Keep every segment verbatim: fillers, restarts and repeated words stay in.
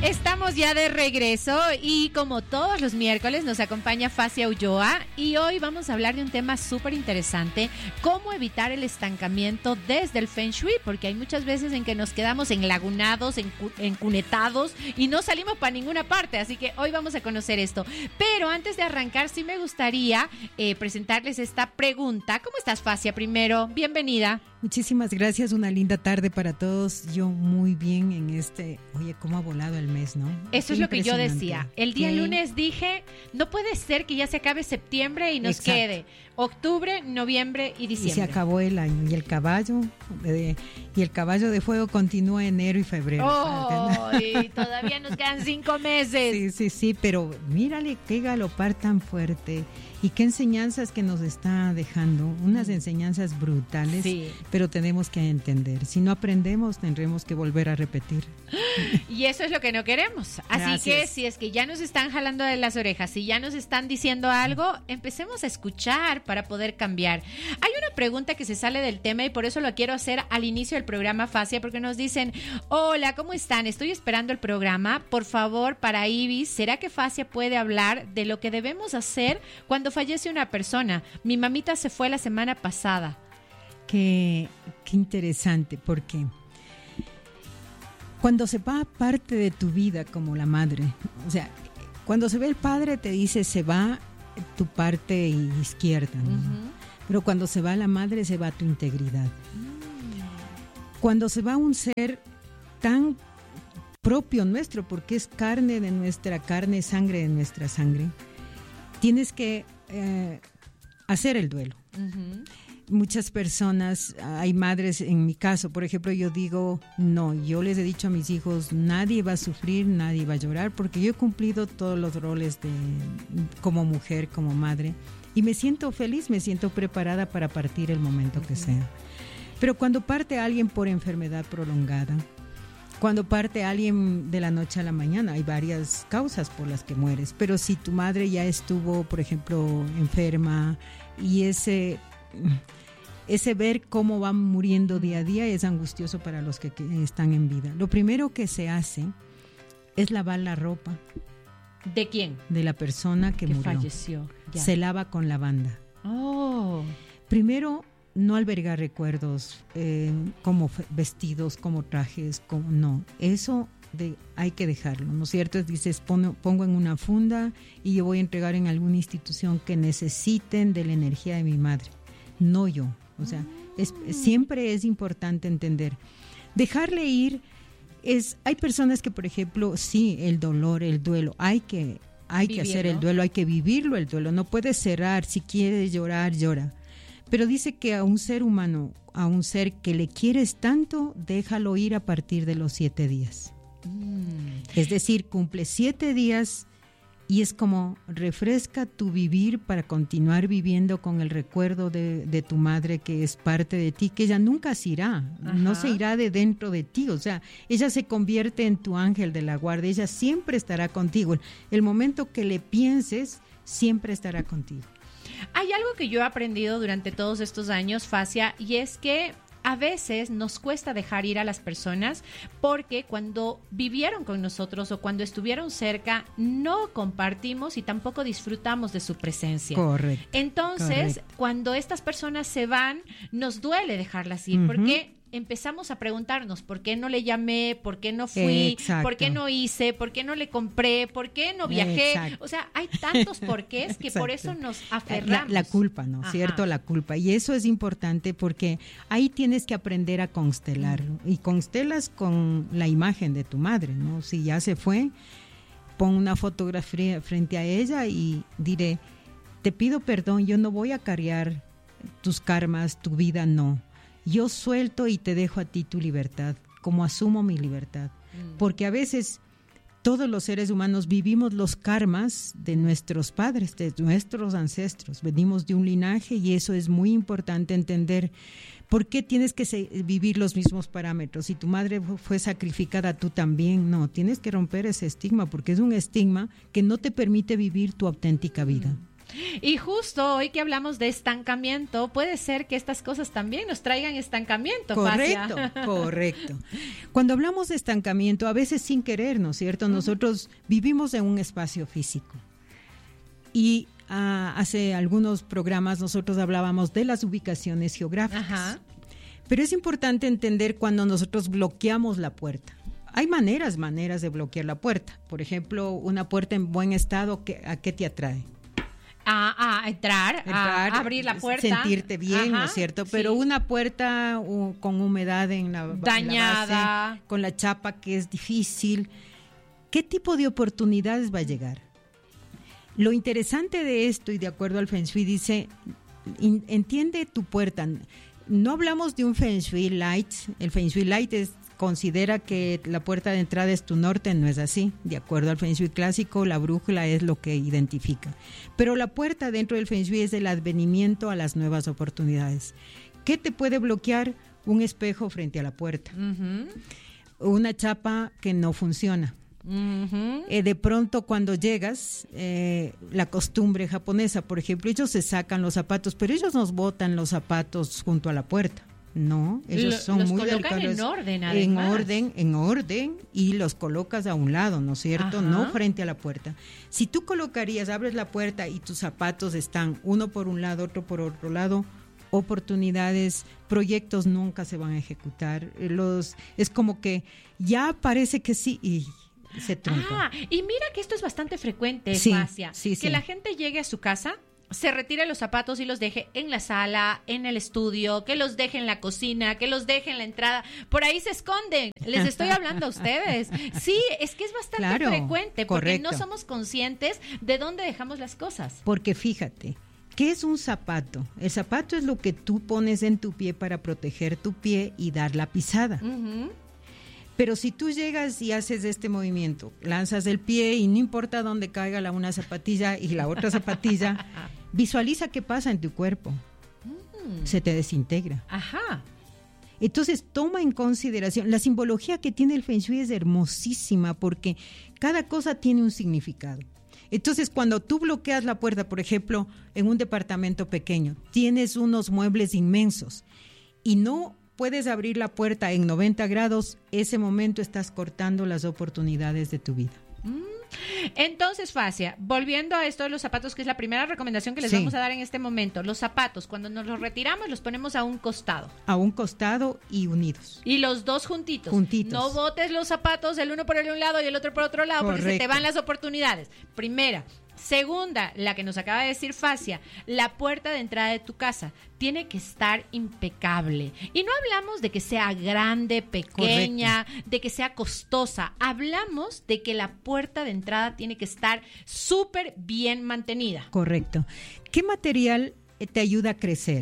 Estamos ya de regreso y como todos los miércoles nos acompaña Fascia Ulloa y hoy vamos a hablar de un tema súper interesante, cómo evitar el estancamiento desde el Feng Shui, porque hay muchas veces en que nos quedamos enlagunados, encu- encunetados y no salimos para ninguna parte, así que hoy vamos a conocer esto. Pero antes de arrancar sí me gustaría eh, presentarles esta pregunta. ¿Cómo estás, Fascia? Primero, bienvenida. Muchísimas gracias, una linda tarde para todos. Yo muy bien en este, oye, cómo ha volado el mes, ¿no? Eso es lo que yo decía. El día ¿Qué? lunes dije, no puede ser que ya se acabe septiembre y nos Exacto. quede octubre, noviembre y diciembre. Y se acabó el año. Y el caballo, de, y el caballo de fuego continúa enero y febrero. Oh, y todavía nos quedan cinco meses. Sí, sí, sí, pero mírale qué galopar tan fuerte. Y qué enseñanzas que nos está dejando, unas enseñanzas brutales, sí. Pero tenemos que entender. Si no aprendemos, tendremos que volver a repetir. Y eso es lo que no queremos. Así Gracias. que si es que ya nos están jalando de las orejas, si ya nos están diciendo algo, empecemos a escuchar para poder cambiar. Hay una pregunta que se sale del tema y por eso lo quiero hacer al inicio del programa, Fascia, porque nos dicen, hola, ¿cómo están? Estoy esperando el programa. Por favor, para Ibis, ¿será que Fascia puede hablar de lo que debemos hacer cuando fallece una persona? Mi mamita se fue la semana pasada. Qué, qué interesante, porque cuando se va parte de tu vida como la madre, o sea, cuando se ve el padre te dice se va tu parte izquierda, ¿no? Uh-huh. Pero cuando se va la madre se va tu integridad. Uh-huh. Cuando se va un ser tan propio nuestro, porque es carne de nuestra carne, sangre de nuestra sangre, tienes que Eh, hacer el duelo. Uh-huh. Muchas personas, hay madres, en mi caso, por ejemplo, yo digo, no, yo les he dicho a mis hijos, nadie va a sufrir, nadie va a llorar, porque yo he cumplido todos los roles de, como mujer, como madre, y me siento feliz, me siento preparada para partir el momento uh-huh. que sea. Pero cuando parte alguien por enfermedad prolongada, cuando parte alguien de la noche a la mañana, hay varias causas por las que mueres, pero si tu madre ya estuvo, por ejemplo, enferma y ese, ese ver cómo van muriendo día a día es angustioso para los que, que están en vida. Lo primero que se hace es lavar la ropa. ¿De quién? De la persona que, que murió. falleció. Ya. Se lava con lavanda. Oh. Primero, no albergar recuerdos eh, como vestidos, como trajes, como no. Eso de, hay que dejarlo, ¿no es cierto? Dices, pongo, pongo en una funda y yo voy a entregar en alguna institución que necesiten de la energía de mi madre, no yo. O sea, es, siempre es importante entender. Dejarle ir es, hay personas que, por ejemplo, sí, el dolor, el duelo, hay que, hay que hacer el duelo, hay que vivirlo el duelo. No puedes cerrar, si quieres llorar, llora. Pero dice que a un ser humano, a un ser que le quieres tanto, déjalo ir a partir de los siete días. Mm. Es decir, cumple siete días y es como refresca tu vivir para continuar viviendo con el recuerdo de, de tu madre que es parte de ti, que ella nunca se irá, Ajá. no se irá de dentro de ti. O sea, ella se convierte en tu ángel de la guarda, ella siempre estará contigo. El momento que le pienses, siempre estará contigo. Hay algo que yo he aprendido durante todos estos años, Fascia, y es que a veces nos cuesta dejar ir a las personas porque cuando vivieron con nosotros o cuando estuvieron cerca no compartimos y tampoco disfrutamos de su presencia. Correcto. Entonces, correcto. Cuando estas personas se van, nos duele dejarlas ir, uh-huh. porque empezamos a preguntarnos por qué no le llamé, por qué no fui, Exacto. por qué no hice, por qué no le compré, por qué no viajé. Exacto. O sea, hay tantos porqués que Exacto. por eso nos aferramos. La, la culpa, ¿no? Ajá. ¿Cierto? La culpa. Y eso es importante porque ahí tienes que aprender a constelar. Uh-huh. Y constelas con la imagen de tu madre, ¿no? Si ya se fue, pon una fotografía frente a ella y diré, te pido perdón, yo no voy a cargar tus karmas, tu vida, no. Yo suelto y te dejo a ti tu libertad, como asumo mi libertad. Mm. Porque a veces todos los seres humanos vivimos los karmas de nuestros padres, de nuestros ancestros. Venimos de un linaje y eso es muy importante entender. ¿Por qué tienes que se- vivir los mismos parámetros? Si tu madre fue sacrificada, tú también. No, tienes que romper ese estigma porque es un estigma que no te permite vivir tu auténtica vida. Mm. Y justo hoy que hablamos de estancamiento, puede ser que estas cosas también nos traigan estancamiento. Correcto, Facia. correcto. Cuando hablamos de estancamiento, a veces sin querer, ¿no es cierto? Nosotros vivimos en un espacio físico. Y uh, hace algunos programas nosotros hablábamos de las ubicaciones geográficas. Ajá. Pero es importante entender cuando nosotros bloqueamos la puerta. Hay maneras, maneras de bloquear la puerta. Por ejemplo, una puerta en buen estado, ¿a qué te atrae? A, a entrar, entrar, a abrir la puerta. Sentirte bien, ajá, ¿no es cierto? Pero sí. Una puerta uh, con humedad en la, dañada, en la base, con la chapa que es difícil. ¿Qué tipo de oportunidades va a llegar? Lo interesante de esto, y de acuerdo al Feng Shui, dice, in, entiende tu puerta. No hablamos de un Feng Shui light. El Feng Shui light es considera que la puerta de entrada es tu norte, no es así. De acuerdo al Feng Shui clásico, la brújula es lo que identifica. Pero la puerta dentro del Feng Shui es el advenimiento a las nuevas oportunidades. ¿Qué te puede bloquear? Un espejo frente a la puerta. Uh-huh. Una chapa que no funciona. Uh-huh. Eh, de pronto cuando llegas, eh, la costumbre japonesa, por ejemplo, ellos se sacan los zapatos, pero ellos nos botan los zapatos junto a la puerta. No, ellos Lo, son los muy colocan delicados. en orden, además. En orden, en orden, y los colocas a un lado, ¿no es cierto? Ajá. No frente a la puerta. Si tú colocarías, abres la puerta y tus zapatos están uno por un lado, otro por otro lado, oportunidades, proyectos nunca se van a ejecutar. Los, es como que ya parece que sí y se trunca. Ah, y mira que esto es bastante frecuente, sí, Facia, sí, que sí. la gente llegue a su casa, se retire los zapatos y los deje en la sala, en el estudio, que los deje en la cocina, que los deje en la entrada. Por ahí se esconden. Les estoy hablando a ustedes. Sí, es que es bastante claro, frecuente porque correcto. No somos conscientes de dónde dejamos las cosas. Porque fíjate, ¿qué es un zapato? El zapato es lo que tú pones en tu pie para proteger tu pie y dar la pisada. Uh-huh. Pero si tú llegas y haces este movimiento, lanzas el pie y no importa dónde caiga la una zapatilla y la otra zapatilla, visualiza qué pasa en tu cuerpo. Mm. Se te desintegra. Ajá. Entonces toma en consideración, la simbología que tiene el Feng Shui es hermosísima porque cada cosa tiene un significado. Entonces cuando tú bloqueas la puerta, por ejemplo, en un departamento pequeño, tienes unos muebles inmensos y no puedes abrir la puerta en noventa grados, ese momento estás cortando las oportunidades de tu vida. Mm. Entonces, Facia, volviendo a esto de los zapatos, que es la primera recomendación que les sí. vamos a dar en este momento. Los zapatos, cuando nos los retiramos, los ponemos a un costado. A un costado y unidos. Y los dos juntitos. Juntitos. No botes los zapatos, el uno por el un lado y el otro por otro lado, correcto. Porque se te van las oportunidades. Primera. Segunda, la que nos acaba de decir Facia, la puerta de entrada de tu casa tiene que estar impecable. Y no hablamos de que sea grande, pequeña, correcto. De que sea costosa. Hablamos de que la puerta de entrada tiene que estar súper bien mantenida. Correcto. ¿Qué material te ayuda a crecer?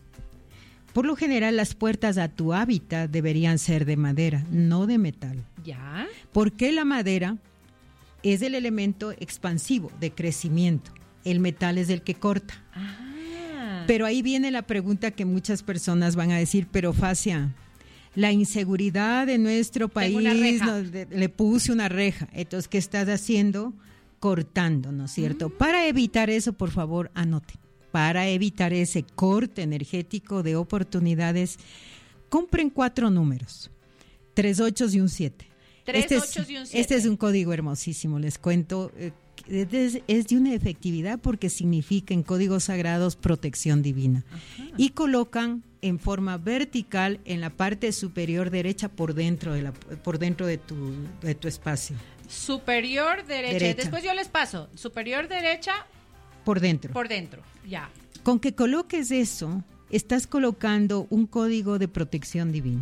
Por lo general, las puertas a tu hábitat deberían ser de madera, no de metal. ¿Ya? ¿Por qué la madera? Es el elemento expansivo de crecimiento. El metal es el que corta. Ah. Pero ahí viene la pregunta que muchas personas van a decir, pero Facia, la inseguridad de nuestro país nos, de, le puse una reja. Entonces, ¿qué estás haciendo? Cortando, ¿no es cierto? Mm. Para evitar eso, por favor, anoten. Para evitar ese corte energético de oportunidades, compren cuatro números, tres ochos y un siete. Tres, este, ocho es, y un siete. Este es un código hermosísimo, les cuento. Eh, es, es de una efectividad porque significa en códigos sagrados protección divina. Ajá. Y colocan en forma vertical en la parte superior derecha por dentro de, la, por dentro de, tu, de tu espacio. Superior derecha. derecha. Después yo les paso. Superior derecha. Por dentro. Por dentro, ya. Con que coloques eso, estás colocando un código de protección divina.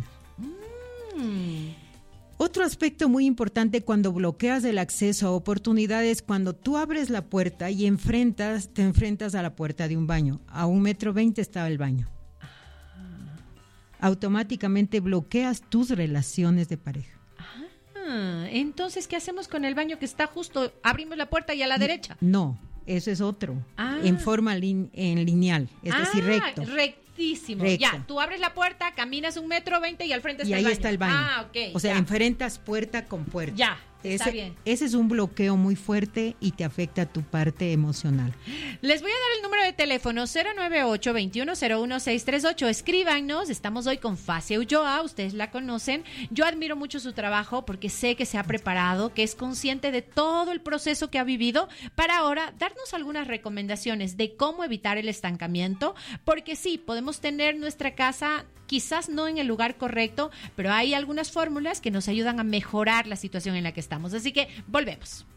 Mm. Otro aspecto muy importante cuando bloqueas el acceso a oportunidades, cuando tú abres la puerta y enfrentas, te enfrentas a la puerta de un baño. A un metro veinte estaba el baño. Ah. Automáticamente bloqueas tus relaciones de pareja. Ah. Entonces, ¿qué hacemos con el baño que está justo? Abrimos la puerta y a la derecha. No, eso es otro. Ah. En forma lin- en lineal, es ah, decir, recto. recto. Recto. Ya, tú abres la puerta, caminas un metro veinte y al frente está y el baño. Y ahí está el baño. Ah, ok. O sea, ya. enfrentas puerta con puerta. Ya, Está ese, bien. Ese es un bloqueo muy fuerte y te afecta a tu parte emocional. Les voy a dar el número de teléfono cero nueve ocho, veintiuno cero uno, seiscientos treinta y ocho. Escríbanos, estamos hoy con Facia Ulloa, ustedes la conocen. Yo admiro mucho su trabajo porque sé que se ha preparado, que es consciente de todo el proceso que ha vivido para ahora darnos algunas recomendaciones de cómo evitar el estancamiento, porque sí, podemos tener nuestra casa quizás no en el lugar correcto, pero hay algunas fórmulas que nos ayudan a mejorar la situación en la que estamos. Así que volvemos.